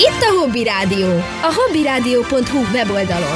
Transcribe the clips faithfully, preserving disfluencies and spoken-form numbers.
Itt a Hobby Rádió, a hobbyrádió pont hu weboldalon.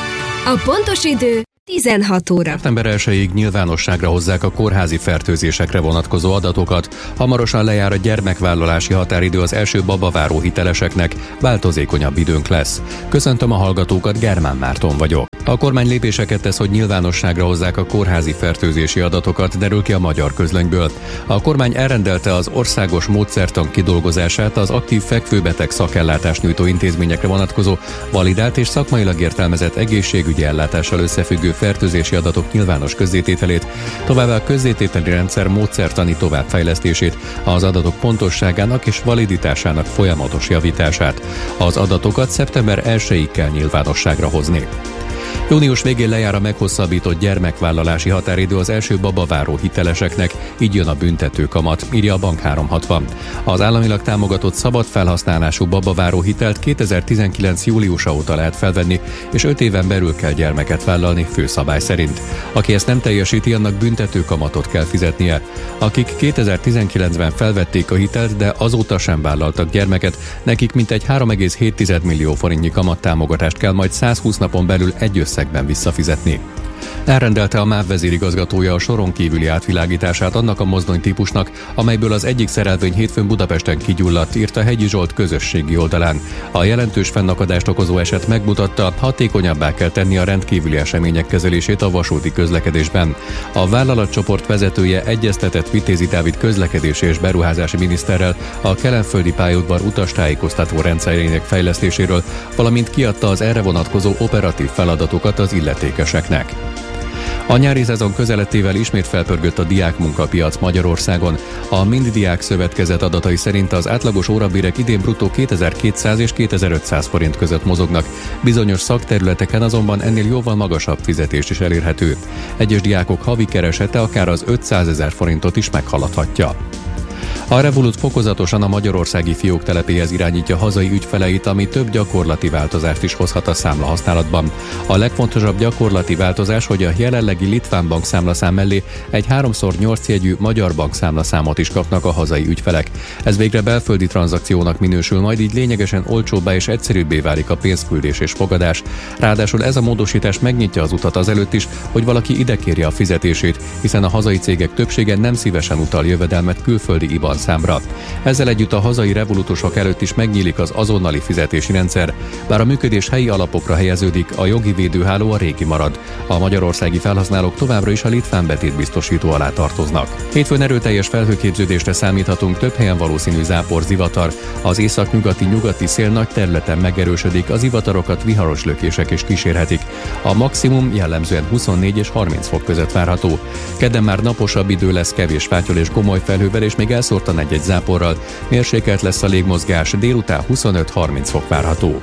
A pontos idő tizenhat óra. szeptember elsejéig nyilvánosságra hozzák a kórházi fertőzésekre vonatkozó adatokat. Hamarosan lejár a gyermekvállalási határidő az első babaváró hiteleseknek, változékonyabb időnk lesz. Köszöntöm a hallgatókat, Germán Márton vagyok. A kormány lépéseket tesz, hogy nyilvánosságra hozzák a kórházi fertőzési adatokat, derül ki a Magyar Közlönyből. A kormány elrendelte az országos módszertan kidolgozását az aktív fekvőbeteg szakellátást nyújtó intézményekre vonatkozó, validált és szakmailag értelmezett egészségügyi ellátással összefüggő fertőzési adatok nyilvános közzétételét, továbbá a közzétételi rendszer módszertani továbbfejlesztését, az adatok pontosságának és validitásának folyamatos javítását. Az adatokat szeptember elsejéig kell nyilvánosságra hozni. Június végén lejár a meghosszabbított gyermekvállalási határidő az első babaváró hiteleseknek, így jön a büntető kamat, írja a Bank háromszázhatvan. Az államilag támogatott szabad felhasználású babaváró hitelt kétezer-tizenkilenc júliusa óta lehet felvenni, és öt éven belül kell gyermeket vállalni főszabály szerint. Aki ezt nem teljesíti, annak büntető kamatot kell fizetnie. Akik kétezer-tizenkilencben felvették a hitelt, de azóta sem vállaltak gyermeket, nekik mintegy három egész hét millió forintnyi kamattámogatást kell majd százhúsz napon belül egy összegben visszafizetni. Elrendelte a MÁV vezérigazgatója a soron kívüli átvilágítását annak a mozdonytípusnak, amelyből az egyik szerelvény hétfőn Budapesten kigyulladt, írta Hegyi Zsolt közösségi oldalán. A jelentős fennakadást okozó eset megmutatta, hatékonyabbá kell tenni a rendkívüli események kezelését a vasúti közlekedésben. A vállalatcsoport vezetője egyeztetett Vitézi Dávid közlekedési és beruházási miniszterrel a kelenföldi pályaudvar utastájékoztató rendszerének fejlesztéséről, valamint kiadta az erre vonatkozó operatív feladatokat az illetékeseknek. A nyári szezon közelettével ismét felpörgött a diákmunkapiac Magyarországon. A Minddiák Szövetkezet adatai szerint az átlagos órabérek idén bruttó kétezer-kétszáz és kétezer-ötszáz forint között mozognak. Bizonyos szakterületeken azonban ennél jóval magasabb fizetés is elérhető. Egyes diákok havi keresete akár az ötszázezer forintot is meghaladhatja. A Revolut fokozatosan a magyarországi fiók telepéhez irányítja hazai ügyfeleit, ami több gyakorlati változást is hozhat a számlahasználatban. A legfontosabb gyakorlati változás, hogy a jelenlegi litván bankszámlaszám mellé egy három nyolc jegyű magyar bankszámlaszámot is kapnak a hazai ügyfelek. Ez végre belföldi tranzakciónak minősül, majd így lényegesen olcsóbbá és egyszerűbbé válik a pénzküldés és fogadás. Ráadásul ez a módosítás megnyitja az utat azelőtt is, hogy valaki ide kérje a fizetését, hiszen a hazai cégek többsége nem szívesen utal jövedelmet külföldi i bé á en számra. Ezzel együtt a hazai revolutusok előtt is megnyílik az azonnali fizetési rendszer. Bár a működés helyi alapokra helyeződik, a jogi védőháló a régi marad. A magyarországi felhasználók továbbra is a litván betétbiztosító alá tartoznak. Hétfőn erőteljes felhőképződésre számíthatunk, több helyen valószínű zápor, zivatar. Az északnyugati nyugati szél nagy területen megerősödik, az zivatarokat viharos lökések is kísérhetik. A maximum jellemzően huszonnégy és harminc fok között várható. Kedden már naposabb idő lesz, kevés fátyol és komoly felhővel, és még elszórtan egy-egy záporral. Mérsékelt lesz a légmozgás, délután huszonöt-harminc fok várható.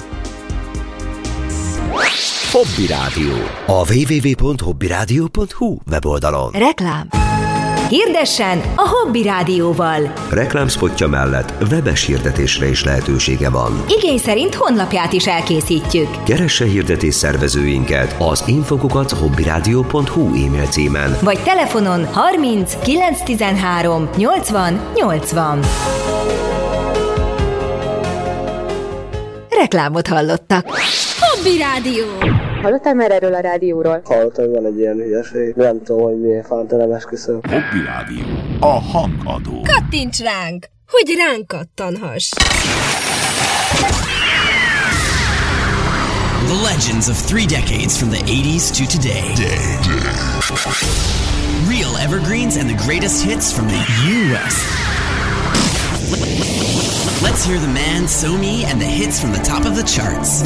Hobby Rádió. A double-u double-u double-u pont hobbyrádió pont hu weboldalon. Reklám. Hirdessen a Hobby Rádióval. Reklámspotja mellett webes hirdetésre is lehetősége van. Igény szerint honlapját is elkészítjük. Keresse hirdetés szervezőinket az infokukat hobbyrádió pont hu e-mail címen. Vagy telefonon harminc kilenc tizenhárom nyolcvan nyolcvan. Reklámot hallottak. Hobby Rádió. Hallottál már erről a rádióról? Hallottam, hogy van egy ilyen hülyeség. Nem tudom, hogy miért fánt, nem esküszöm. Hobby Rádió. A hangadó. Kattints ránk, hogy ránk kattanhass. The legends of three decades from the eighties to today. Day, day. Real evergreens and the greatest hits from the U S Let's hear the man, Somi, and the hits from the top of the charts.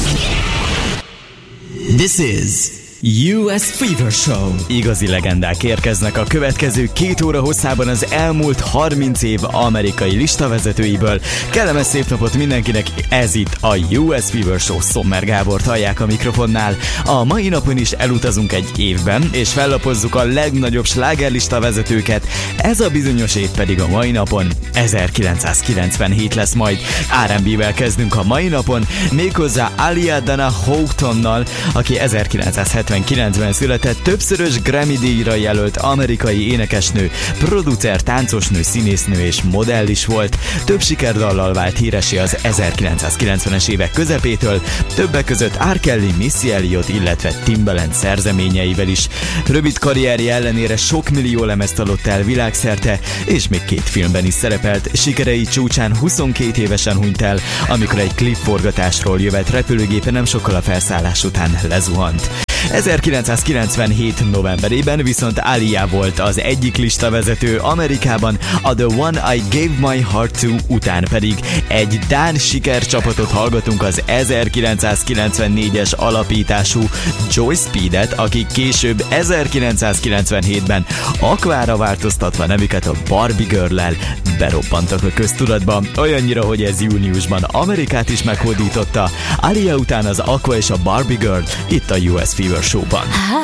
This is U S Fever Show. Igazi legendák érkeznek a következő két óra hosszában az elmúlt harminc év amerikai listavezetőiből. Kellemes szép napot mindenkinek, ez itt a U S Fever Show. Sommer Gábort hallják a mikrofonnál. A mai napon is elutazunk egy évben, és fellapozzuk a legnagyobb slágerlista vezetőket. Ez a bizonyos év pedig a mai napon ezerkilencszázkilencvenhét lesz majd. er end bé-vel kezdünk a mai napon, méghozzá Alia Dana Houghtonnal, aki ezerkilencszázhetvenkilencben ezerkilencszázhetvenkilencben született, többszörös Grammy-díjra jelölt amerikai énekesnő, producer, táncosnő, színésznő és modell is volt. Több sikerdallal vált híressé az ezerkilencszázkilencvenes évek közepétől, többek között R. Kelly, Missy Elliott, illetve Timbaland szerzeményeivel is. Rövid karrierje ellenére sok millió lemezt adott el világszerte, és még két filmben is szerepelt. Sikerei csúcsán huszonkét évesen hunyt el, amikor egy klipforgatásról jövet repülőgépe nem sokkal a felszállás után lezuhant. ezerkilencszázkilencvenhét novemberében viszont Aaliyah volt az egyik listavezető Amerikában, a The One I Gave My Heart To után pedig egy dán sikercsapatot hallgatunk, az ezerkilencszázkilencvennégyes alapítású Joy Speedet, akik később ezerkilencszázkilencvenhétben Aquára változtatva nevüket a Barbie Girl-lel beroppantak a köztudatba, olyannyira, hogy ez júniusban Amerikát is meghódította. Aaliyah után az Aqua és a Barbie Girl itt a U S Fever Show-ban.